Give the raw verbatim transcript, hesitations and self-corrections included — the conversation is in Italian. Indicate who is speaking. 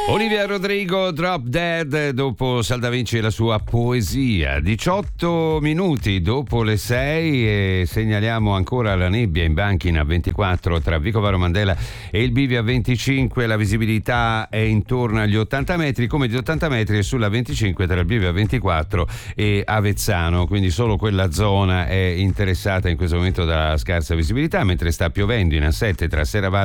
Speaker 1: Olivia Rodrigo, Drop Dead, dopo Saldavinci e la sua poesia. diciotto minuti dopo le sei e segnaliamo ancora la nebbia in banchina ventiquattro tra Vicovaro Mandela e il Bivio a venticinque. La visibilità è intorno agli ottanta metri, come di ottanta metri è sulla venticinque tra il Bivio a ventiquattro e Avezzano, quindi solo quella zona è interessata in questo momento dalla scarsa visibilità, mentre sta piovendo in A sette tra Serravalle